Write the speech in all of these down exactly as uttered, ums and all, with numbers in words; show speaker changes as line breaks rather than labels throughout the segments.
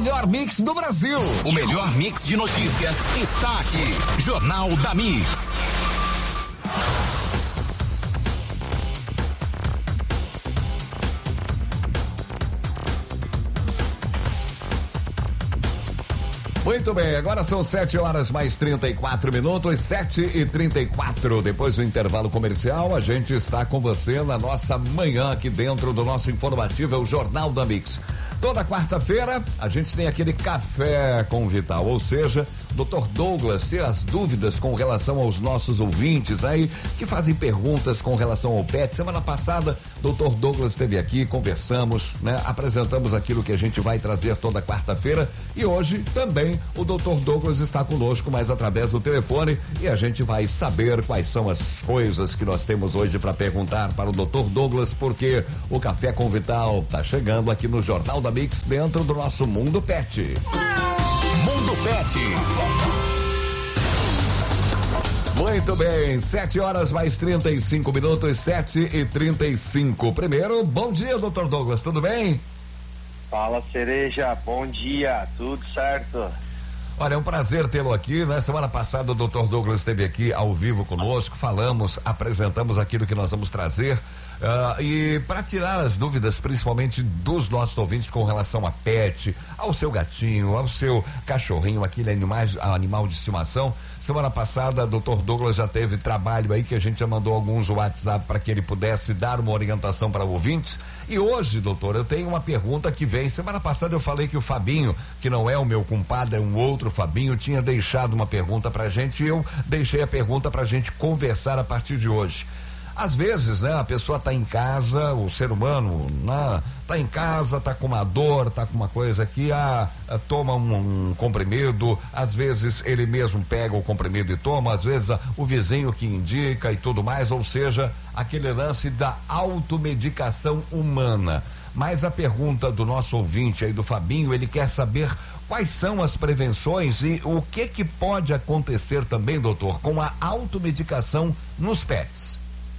melhor mix do Brasil.
O melhor mix de notícias está aqui. Jornal da Mix.
Muito bem, agora são sete horas mais trinta e quatro minutos, sete e trinta e quatro. Depois do intervalo comercial, a gente está com você na nossa manhã aqui dentro do nosso informativo, é o Jornal da Mix. Toda quarta-feira a gente tem aquele café com Vital, ou seja, doutor Douglas tira as dúvidas com relação aos nossos ouvintes aí que fazem perguntas com relação ao pet. Semana passada, doutor Douglas esteve aqui, conversamos, né? Apresentamos aquilo que a gente vai trazer toda quarta-feira e hoje também o doutor Douglas está conosco, mas através do telefone, e a gente vai saber quais são as coisas que nós temos hoje para perguntar para o doutor Douglas, porque o Café com Vital tá chegando aqui no Jornal da Mix dentro do nosso Mundo Pet.
Mundo Pet.
Muito bem, sete horas mais trinta e cinco minutos, sete e trinta e cinco. Primeiro, bom dia, doutor Douglas, tudo bem?
Fala, Cereja, bom dia, tudo certo?
Olha, é um prazer tê-lo aqui, né? Semana passada o doutor Douglas esteve aqui ao vivo conosco, falamos, apresentamos aquilo que nós vamos trazer, uh, e para tirar as dúvidas, principalmente dos nossos ouvintes com relação a pet, ao seu gatinho, ao seu cachorrinho, aquele animal, animal de estimação. Semana passada, doutor Douglas já teve trabalho aí que a gente já mandou alguns WhatsApp para que ele pudesse dar uma orientação para ouvintes. E hoje, doutor, eu tenho uma pergunta que vem. Semana passada eu falei que o Fabinho, que não é o meu compadre, é um outro Fabinho, tinha deixado uma pergunta pra gente e eu deixei a pergunta pra gente conversar a partir de hoje. Às vezes, né, a pessoa tá em casa, o ser humano, né, tá em casa, tá com uma dor, tá com uma coisa aqui, ah, toma um, um comprimido, às vezes ele mesmo pega o comprimido e toma, às vezes ah, o vizinho que indica e tudo mais, ou seja, aquele lance da automedicação humana. Mas a pergunta do nosso ouvinte aí, do Fabinho, ele quer saber quais são as prevenções e o que que pode acontecer também, doutor, com a automedicação nos pets.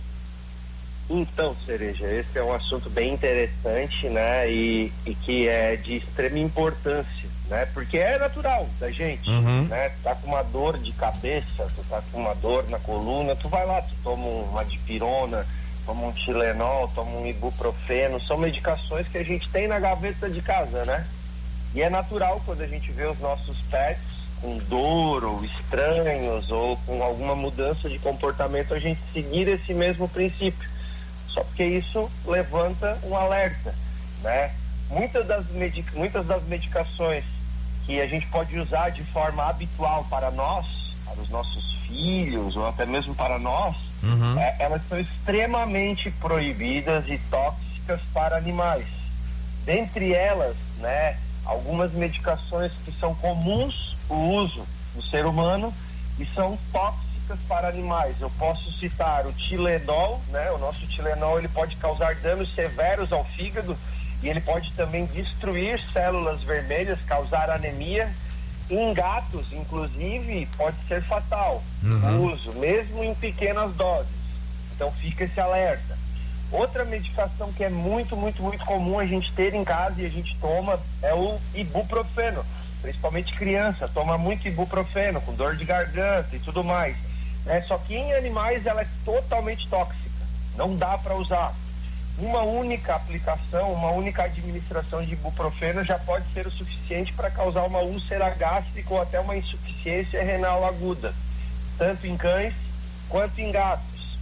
Então, Cereja, esse é um assunto bem interessante, né, e, e que é de extrema importância, né, porque é natural da gente,
uhum.
né, tá com uma dor de cabeça, tu tá com uma dor na coluna, tu vai lá, tu toma uma dipirona, toma um Tilenol, toma um ibuprofeno, são medicações que a gente tem na gaveta de casa, né, e é natural quando a gente vê os nossos pets com dor ou estranhos ou com alguma mudança de comportamento, a gente seguir esse mesmo princípio. Só porque isso levanta um alerta, né? Muitas das, medica- muitas das medicações que a gente pode usar de forma habitual para nós, para os nossos filhos ou até mesmo para nós,
uhum.
é, elas são extremamente proibidas e tóxicas para animais. Dentre elas, né, algumas medicações que são comuns o uso do ser humano e são tóxicas para animais. Eu posso citar o Tilenol, né? O nosso Tilenol, ele pode causar danos severos ao fígado e ele pode também destruir células vermelhas, causar anemia. Em gatos, inclusive, pode ser fatal
uhum.
o uso, mesmo em pequenas doses. Então fica esse alerta. Outra medicação que é muito, muito, muito comum a gente ter em casa e a gente toma é o ibuprofeno. Principalmente criança, toma muito ibuprofeno, com dor de garganta e tudo mais. É, só que em animais ela é totalmente tóxica, não dá para usar. Uma única aplicação, uma única administração de ibuprofeno já pode ser o suficiente para causar uma úlcera gástrica ou até uma insuficiência renal aguda, tanto em cães quanto em gatos.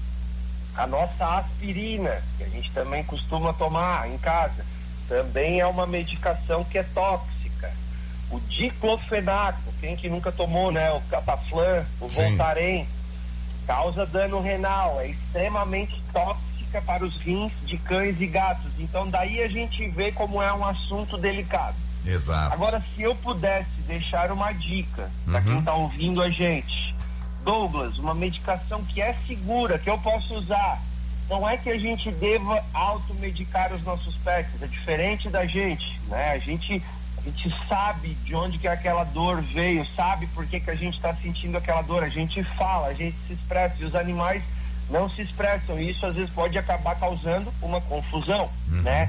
A nossa aspirina, que a gente também costuma tomar em casa, também é uma medicação que é tóxica. O diclofenaco, quem que nunca tomou, né? O Cataflan, o
Sim.
Voltaren, causa dano renal, é extremamente tóxica para os rins de cães e gatos. Então daí a gente vê como é um assunto delicado.
Exato.
Agora, se eu pudesse deixar uma dica para
uhum.
quem está ouvindo a gente, Douglas, uma medicação que é segura, que eu posso usar, não é que a gente deva automedicar os nossos pets, é diferente da gente, né? A gente A gente sabe de onde que aquela dor veio, sabe por que que a gente está sentindo aquela dor, a gente fala, a gente se expressa, e os animais não se expressam, e isso às vezes pode acabar causando uma confusão,
uhum.
né?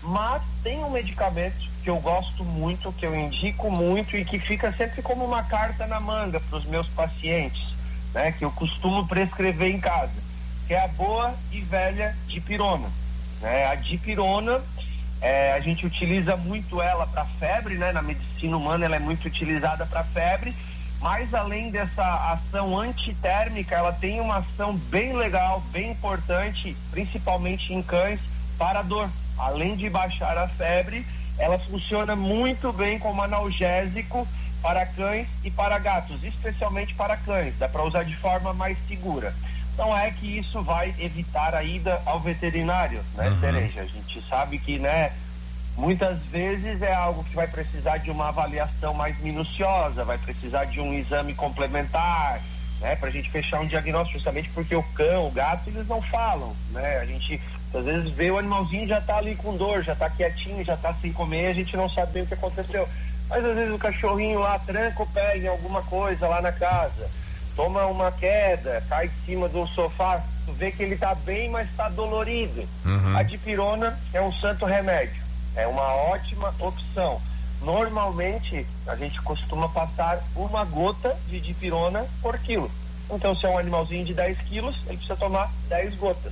Mas tem um medicamento que eu gosto muito, que eu indico muito e que fica sempre como uma carta na manga para os meus pacientes, né? Que eu costumo prescrever em casa, que é a boa e velha dipirona, né? A dipirona, é, a gente utiliza muito ela para febre, né? Na medicina humana ela é muito utilizada para febre, mas além dessa ação antitérmica, ela tem uma ação bem legal, bem importante, principalmente em cães, para a dor. Além de baixar a febre, ela funciona muito bem como analgésico para cães e para gatos, especialmente para cães. Dá para usar de forma mais segura. Não é que isso vai evitar a ida ao veterinário, né, uhum. Cereja? A gente sabe que, né, muitas vezes é algo que vai precisar de uma avaliação mais minuciosa, vai precisar de um exame complementar, né, para a gente fechar um diagnóstico, justamente porque o cão, o gato, eles não falam, né? A gente às vezes vê o animalzinho já tá ali com dor, já tá quietinho, já tá sem comer, a gente não sabe bem o que aconteceu. Mas às vezes o cachorrinho lá tranca o pé em alguma coisa lá na casa, toma uma queda, cai em cima do sofá, tu vê que ele tá bem, mas tá dolorido. Uhum. A dipirona é um santo remédio, é uma ótima opção. Normalmente a gente costuma passar uma gota de dipirona por quilo. Então, se é um animalzinho de dez quilos, ele precisa tomar dez gotas.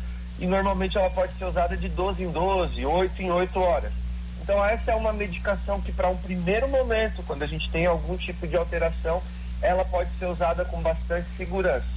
E normalmente ela pode ser usada de doze em doze, oito em oito horas. Então essa é uma medicação que, para um primeiro momento, quando a gente tem algum tipo de alteração, ela pode ser usada com bastante segurança,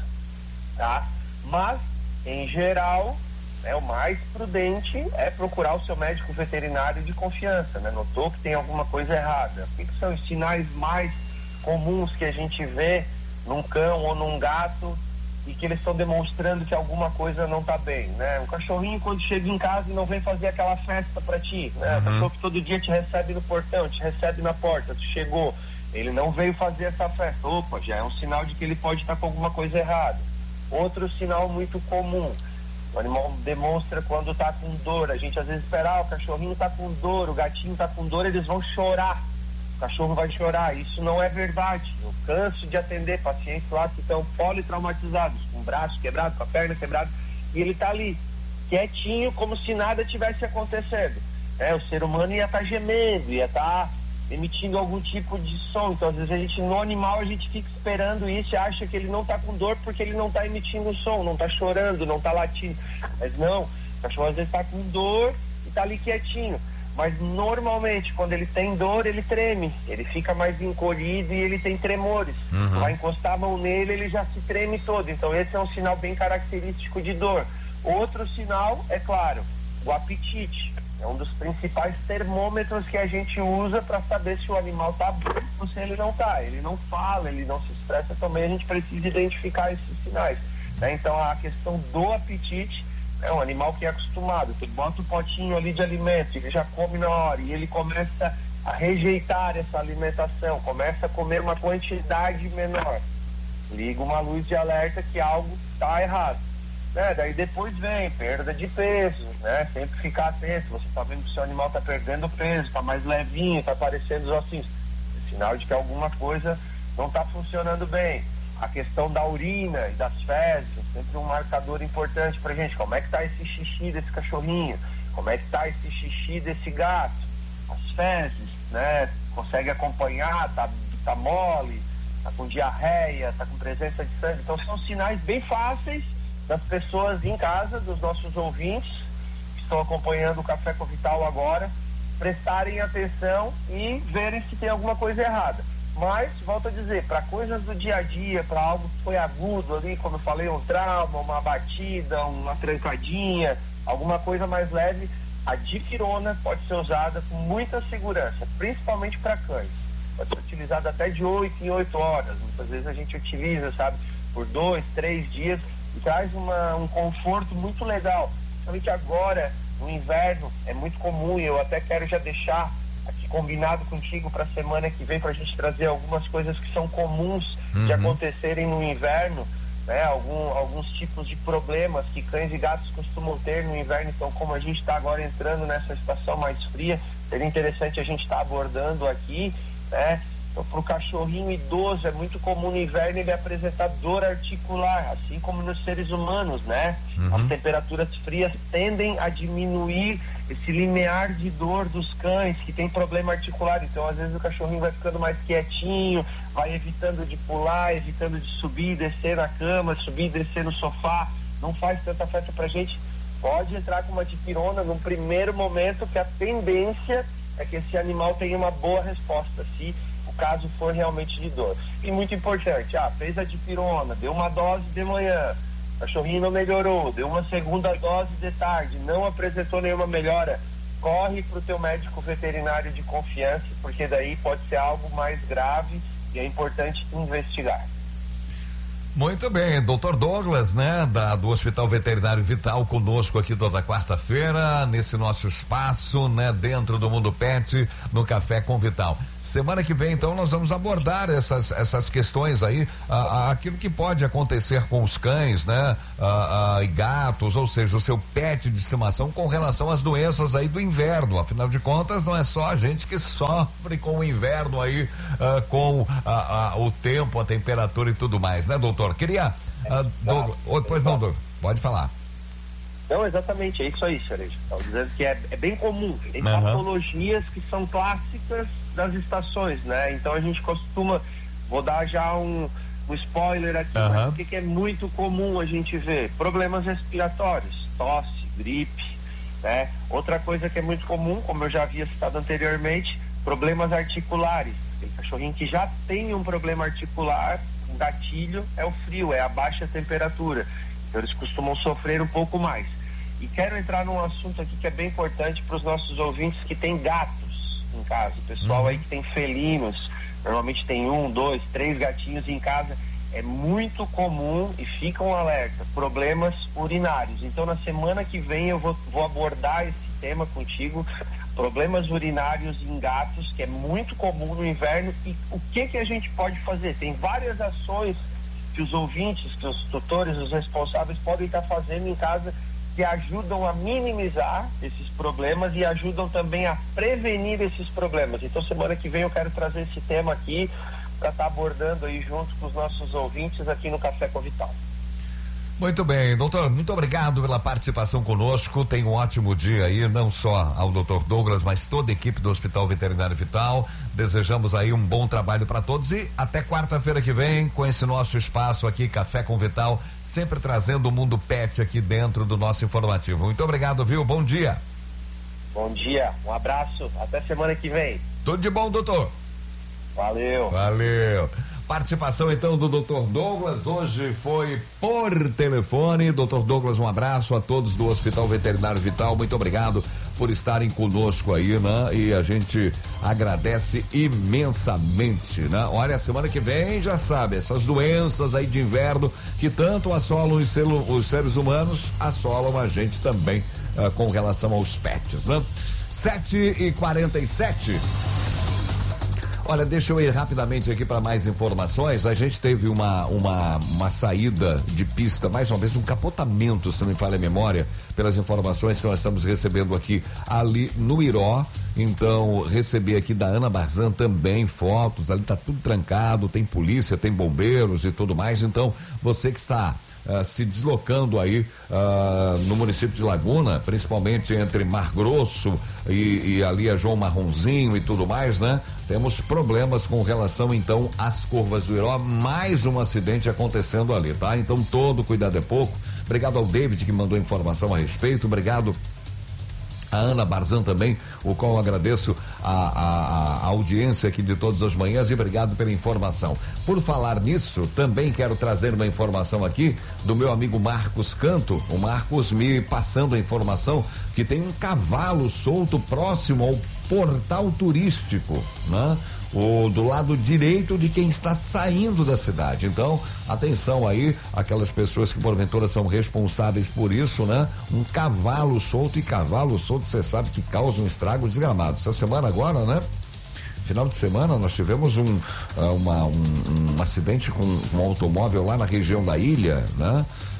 tá? Mas, em geral, né, o mais prudente é procurar o seu médico veterinário de confiança, né? Notou que tem alguma coisa errada. O que são os sinais mais comuns que a gente vê num cão ou num gato e que eles estão demonstrando que alguma coisa não está bem, né? Um cachorrinho, quando chega em casa e não vem fazer aquela festa para ti, né? Uhum. O cachorro que todo dia te recebe no portão, te recebe na porta, tu chegou, ele não veio fazer essa festa, opa, já é um sinal de que ele pode estar tá com alguma coisa errada. Outro sinal muito comum, o animal demonstra quando está com dor. A gente às vezes espera, ah, o cachorrinho está com dor, o gatinho está com dor, eles vão chorar. O cachorro vai chorar. Isso não é verdade. Eu canso de atender pacientes lá que estão politraumatizados, com o braço quebrado, com a perna quebrada, e ele está ali, quietinho, como se nada tivesse acontecendo. É, o ser humano ia estar tá gemendo, ia estar tá emitindo algum tipo de som. Então, às vezes, a gente, no animal, a gente fica esperando isso e acha que ele não está com dor porque ele não está emitindo som, não está chorando, não está latindo. Mas não, o cachorro às vezes está com dor e está ali quietinho. Mas normalmente, quando ele tem dor, ele treme, ele fica mais encolhido e ele tem tremores. Uhum. Vai encostar a mão nele, ele já se treme todo. Então esse é um sinal bem característico de dor. Outro sinal, é claro, o apetite. É um dos principais termômetros que a gente usa para saber se o animal está bem ou se ele não está. Ele não fala, ele não se expressa também, a gente precisa identificar esses sinais, né? Então a questão do apetite é um animal que é acostumado, tu bota o potinho ali de alimento, ele já come na hora e ele começa a rejeitar essa alimentação, começa a comer uma quantidade menor, liga uma luz de alerta que algo está errado, né? Daí depois vem perda de peso, né? Sempre ficar atento, você está vendo que o seu animal está perdendo peso, está mais levinho, está aparecendo os ossinhos, é sinal de que alguma coisa não está funcionando bem. A questão da urina e das fezes, sempre um marcador importante pra gente. Como é que tá esse xixi desse cachorrinho? Como é que tá esse xixi desse gato? As fezes, né? Consegue acompanhar, tá, tá mole, tá com diarreia, tá com presença de sangue. Então são sinais bem fáceis das pessoas em casa, dos nossos ouvintes que estão acompanhando o Café com Vital agora, prestarem atenção e verem se tem alguma coisa errada. Mas, volto a dizer, para coisas do dia a dia, para algo que foi agudo ali, como eu falei, um trauma, uma batida, uma trancadinha, alguma coisa mais leve, a dipirona pode ser usada com muita segurança, principalmente para cães. Pode ser utilizada até de oito em oito horas. Muitas vezes a gente utiliza, sabe, por dois, três dias e traz uma, um conforto muito legal. Principalmente agora, no inverno, é muito comum e eu até quero já deixar aqui combinado contigo para a semana que vem para a gente trazer algumas coisas que são comuns uhum. de acontecerem no inverno, né? Algum, alguns tipos de problemas que cães e gatos costumam ter no inverno. Então, como a gente está agora entrando nessa estação mais fria, seria interessante a gente estar tá abordando aqui, né? Então, para o cachorrinho idoso, é muito comum no inverno ele apresentar dor articular, assim como nos seres humanos, né? Uhum. As temperaturas frias tendem a diminuir esse limiar de dor dos cães que tem problema articular. Então, às vezes, o cachorrinho vai ficando mais quietinho, vai evitando de pular, evitando de subir e descer na cama, subir e descer no sofá, não faz tanta festa pra gente. Pode entrar com uma dipirona num primeiro momento, que a tendência é que esse animal tenha uma boa resposta, se o caso for realmente de dor. E muito importante, ah, fez a dipirona, deu uma dose de manhã, o cachorrinho não melhorou, deu uma segunda dose de tarde, não apresentou nenhuma melhora, corre para o teu médico veterinário de confiança, porque daí pode ser algo mais grave e é importante investigar.
Muito bem, doutor Douglas, né, da, do Hospital Veterinário Vital, conosco aqui toda quarta-feira, nesse nosso espaço, né, dentro do Mundo Pet, no Café com Vital. Semana que vem, então, nós vamos abordar essas, essas questões aí, ah, aquilo que pode acontecer com os cães, né, ah, ah, e gatos, ou seja, o seu pet de estimação com relação às doenças aí do inverno. Afinal de contas, não é só a gente que sofre com o inverno aí, ah, com ah, ah, o tempo, a temperatura e tudo mais, né, doutor? Queria, ah, Douglas, oh, pois não, doutor, pode falar.
Não, exatamente, é isso aí, Cereja. Estão dizendo que é, é bem comum, tem uhum. patologias que são clássicas das estações, né? Então a gente costuma, vou dar já um, um spoiler aqui, uhum. mas o que, que é muito comum a gente ver? Problemas respiratórios, tosse, gripe, né? Outra coisa que é muito comum, como eu já havia citado anteriormente, problemas articulares. Tem cachorrinho que já tem um problema articular, o gatilho é o frio, é a baixa temperatura. Então eles costumam sofrer um pouco mais. E quero entrar num assunto aqui que é bem importante para os nossos ouvintes que têm gatos em casa. O pessoal aí que tem felinos, normalmente tem um, dois, três gatinhos em casa. É muito comum, e fica um alerta, problemas urinários. Então na semana que vem eu vou, vou abordar esse tema contigo, problemas urinários em gatos, que é muito comum no inverno, e o que que a gente pode fazer? Tem várias ações que os ouvintes, que os tutores, os responsáveis podem estar fazendo em casa, que ajudam a minimizar esses problemas e ajudam também a prevenir esses problemas. Então semana que vem eu quero trazer esse tema aqui para estar abordando aí junto com os nossos ouvintes aqui no Café com Vital.
Muito bem, doutor, muito obrigado pela participação conosco. Tenha um ótimo dia aí, não só ao doutor Douglas, mas toda a equipe do Hospital Veterinário Vital. Desejamos aí um bom trabalho para todos e até quarta-feira que vem com esse nosso espaço aqui, Café com Vital, sempre trazendo o mundo pet aqui dentro do nosso informativo. Muito obrigado, viu? Bom dia.
Bom dia, um abraço, até semana que vem.
Tudo de bom, doutor.
Valeu.
Valeu. Participação então do doutor Douglas, hoje foi por telefone. doutor Douglas, um abraço a todos do Hospital Veterinário Vital, muito obrigado por estarem conosco aí, né? E a gente agradece imensamente, né? Olha, a semana que vem, já sabe, essas doenças aí de inverno que tanto assolam os, selo, os seres humanos, assolam a gente também, uh, com relação aos pets, né? sete e quarenta e sete. Olha, deixa eu ir rapidamente aqui para mais informações. A gente teve uma, uma, uma saída de pista, mais uma vez um capotamento, se não me falha a memória, pelas informações que nós estamos recebendo aqui ali no Iró. Então, recebi aqui da Ana Barzan também fotos, ali tá tudo trancado, tem polícia, tem bombeiros e tudo mais. Então, você que está Uh, se deslocando aí uh, no município de Laguna, principalmente entre Mar Grosso e, e ali a João Marronzinho e tudo mais, né? Temos problemas com relação então às curvas do Iró, mais um acidente acontecendo ali, tá? Então todo cuidado é pouco. Obrigado ao David que mandou informação a respeito, obrigado a Ana Barzan também, o qual eu agradeço a, a, a audiência aqui de todas as manhãs e obrigado pela informação. Por falar nisso, também quero trazer uma informação aqui do meu amigo Marcos Canto. O Marcos me passando a informação que tem um cavalo solto próximo ao portal turístico, né? O, do lado direito de quem está saindo da cidade. Então, atenção aí, aquelas pessoas que porventura são responsáveis por isso, né? Um cavalo solto, e cavalo solto, você sabe que causa um estrago desgramado. Essa semana agora, né? Final de semana nós tivemos um, uh, uma, um, um acidente com um automóvel lá na região da ilha, né?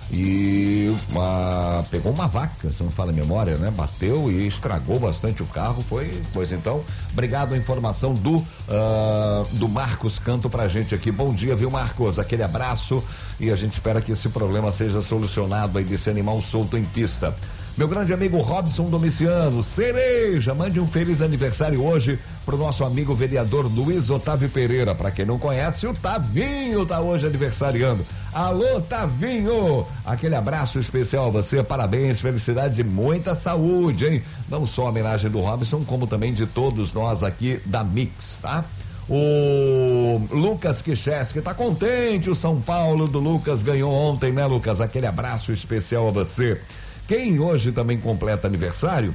e uma, pegou uma vaca, se não fala a memória, né? Bateu e estragou bastante o carro, foi, pois então, obrigado a informação do uh, do Marcos Canto pra gente aqui. Bom dia, viu, Marcos? Aquele abraço e a gente espera que esse problema seja solucionado aí desse animal solto em pista. Meu grande amigo Robson Domiciano, Cereja, mande um feliz aniversário hoje pro nosso amigo vereador Luiz Otávio Pereira. Para quem não conhece, o Tavinho tá hoje aniversariando. Alô, Tavinho! Aquele abraço especial a você, parabéns, felicidades e muita saúde, hein? Não só a homenagem do Robson, como também de todos nós aqui da Mix, tá? O Lucas Kicheski tá contente, o São Paulo do Lucas ganhou ontem, né, Lucas? Aquele abraço especial a você. Quem hoje também completa aniversário,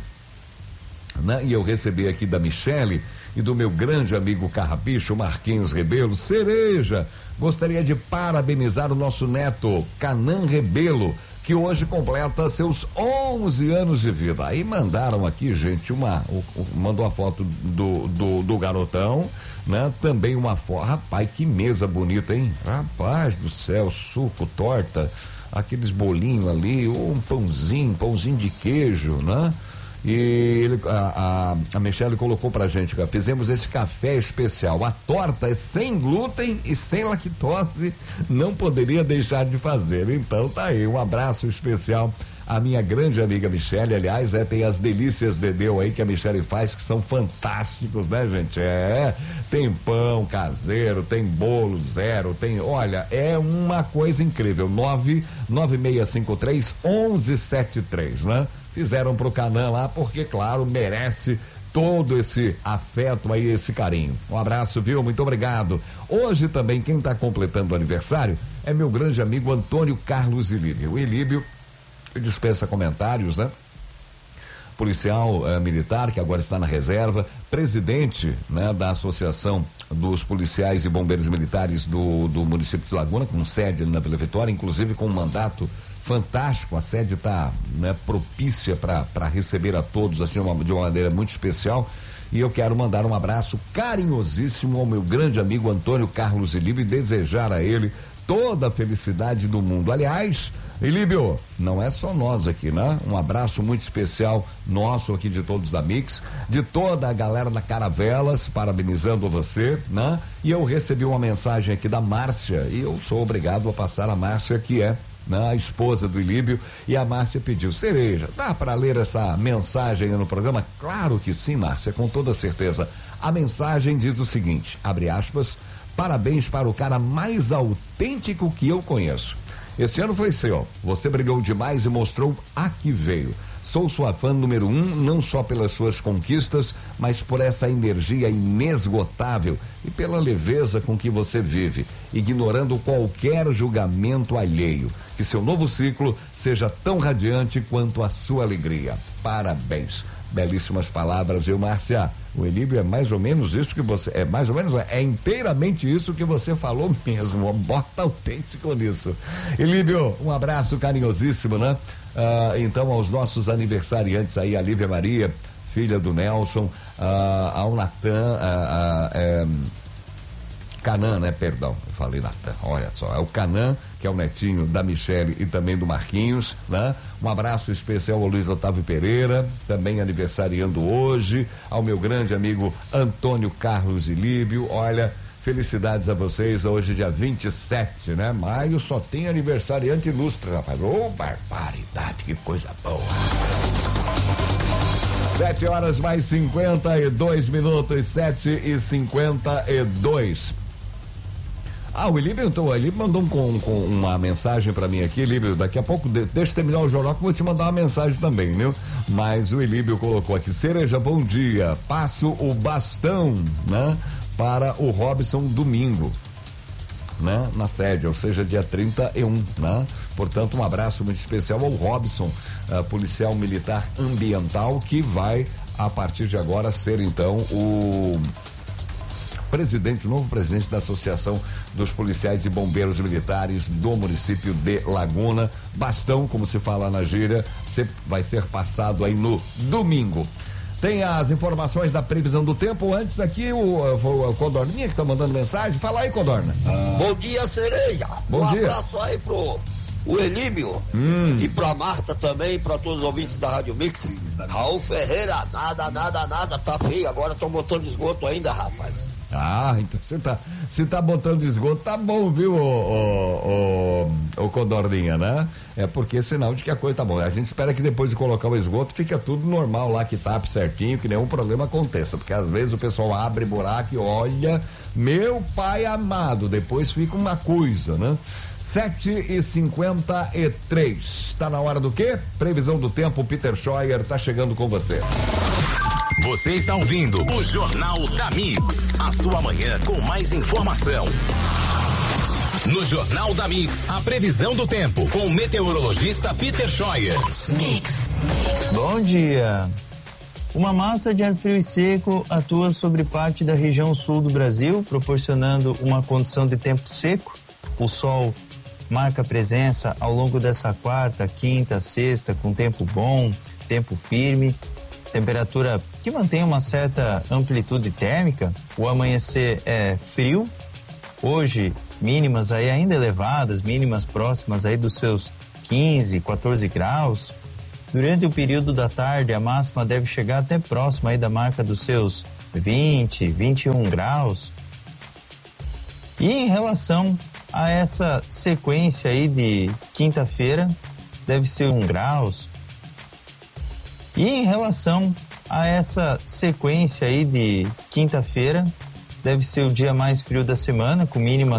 né? E eu recebi aqui da Michele e do meu grande amigo Carrapicho, Marquinhos Rebelo, Cereja. Gostaria de parabenizar o nosso neto, Canan Rebelo, que hoje completa seus onze anos de vida. Aí mandaram aqui, gente, uma, o, o, mandou a foto do, do, do garotão, né? Também uma foto, rapaz, que mesa bonita, hein? Rapaz do céu, suco, torta, aqueles bolinhos ali, ou um pãozinho, pãozinho de queijo, né? E ele, a, a, a Michele colocou pra gente, cara, fizemos esse café especial, a torta é sem glúten e sem lactose, não poderia deixar de fazer. Então tá aí, um abraço especial à minha grande amiga Michele. Aliás, é, tem as delícias de Deus aí que a Michele faz, que são fantásticos, né, gente? É, tem pão caseiro, tem bolo zero, tem, olha, é uma coisa incrível. nove nove seis cinco três um um sete três, né? Fizeram pro Canan lá porque, claro, merece todo esse afeto aí, esse carinho. Um abraço, viu? Muito obrigado. Hoje também quem tá completando o aniversário é meu grande amigo Antônio Carlos Ilíbio. O Ilíbio dispensa comentários, né? Policial eh, militar que agora está na reserva, presidente, né, da Associação dos Policiais e Bombeiros Militares do, do município de Laguna, com sede na Vila Vitória, inclusive com um mandato fantástico. A sede está, né, propícia para receber a todos assim uma, de uma maneira muito especial. E eu quero mandar um abraço carinhosíssimo ao meu grande amigo Antônio Carlos Ilíbio e desejar a ele toda a felicidade do mundo. Aliás, Ilíbio, não é só nós aqui, né? Um abraço muito especial nosso aqui de todos da Mix, de toda a galera da Caravelas, parabenizando você, né? E eu recebi uma mensagem aqui da Márcia e eu sou obrigado a passar a Márcia, que é, né, a esposa do Ilíbio, e a Márcia pediu: Cereja, dá para ler essa mensagem no programa? Claro que sim, Márcia, com toda certeza. A mensagem diz o seguinte, abre aspas: parabéns para o cara mais autêntico que eu conheço. Este ano foi seu, você brilhou demais e mostrou a que veio. Sou sua fã número um, não só pelas suas conquistas, mas por essa energia inesgotável e pela leveza com que você vive, ignorando qualquer julgamento alheio. Que seu novo ciclo seja tão radiante quanto a sua alegria. Parabéns. Belíssimas palavras, viu, Márcia? O Ilíbio é mais ou menos isso que você, é mais ou menos, é inteiramente isso que você falou mesmo, bota autêntico nisso. Ilíbio, um abraço carinhosíssimo, né? Ah, então, aos nossos aniversariantes aí, a Lívia Maria, filha do Nelson, ah, ao Natan, ah, ah, é, Canan, né? Perdão, eu falei Natan, olha só, é o Canan, que é o netinho da Michele e também do Marquinhos, né? Um abraço especial ao Luiz Otávio Pereira, também aniversariando hoje, ao meu grande amigo Antônio Carlos Ilíbio. Olha, felicidades a vocês, hoje dia vinte e sete, né? Maio só tem aniversariante ilustre, rapaz. Ô, oh, barbaridade, que coisa boa. Sete horas mais cinquenta e dois minutos, sete e cinquenta e dois. Ah, o Ilíbio, então, o Ilíbio mandou um, com, com uma mensagem pra mim aqui, Ilíbio, daqui a pouco, de, deixa eu terminar o jornal que eu vou te mandar uma mensagem também, viu? Mas o Ilíbio colocou aqui: Cereja, bom dia, passo o bastão, né? Para o Robson domingo, né? Na sede, ou seja, dia trinta e um, né? Portanto, um abraço muito especial ao Robson, uh, policial militar ambiental, que vai, a partir de agora, ser então o presidente, o novo presidente da Associação dos Policiais e Bombeiros Militares do município de Laguna. Bastão, como se fala na gíria, vai ser passado aí no domingo. Tem as informações da previsão do tempo. Antes aqui, o, o, o Codorninha que tá mandando mensagem. Fala aí, Codorna.
Ah. Bom dia, Cereja.
Bom
um
dia.
abraço aí pro o Elíbio,
hum.
e pra Marta também, pra todos os ouvintes da Rádio Mix. Raul Ferreira, nada, nada, nada, tá feio, agora estão botando esgoto ainda, rapaz.
Ah, então você tá, se tá botando esgoto, tá bom, viu, o, o, o, o Codorninha, né? É porque é sinal de que a coisa tá boa. A gente espera que depois de colocar o esgoto, fica tudo normal lá, que tape certinho, que nenhum problema aconteça, porque às vezes o pessoal abre buraco e olha, meu pai amado, depois fica uma coisa, né? sete e cinquenta e três. Tá na hora do quê? Previsão do tempo, Peter Scheuer tá chegando com você.
Você está ouvindo o Jornal da Mix, a sua manhã com mais informação. No Jornal da Mix, a previsão do tempo com o meteorologista Peter Scheuer. Mix.
Bom dia. Uma massa de ar frio e seco atua sobre parte da região sul do Brasil, proporcionando uma condição de tempo seco. O sol marca presença ao longo dessa quarta, quinta, sexta, com tempo bom, tempo firme, temperatura que mantém uma certa amplitude térmica. O amanhecer é frio, hoje mínimas aí ainda elevadas, mínimas próximas aí dos seus quinze, quatorze graus. Durante o período da tarde, a máxima deve chegar até próxima aí da marca dos seus vinte, vinte e um graus. E em relação a essa sequência aí de quinta-feira, deve ser um graus. E em relação a essa sequência aí de quinta-feira, deve ser o dia mais frio da semana, com mínima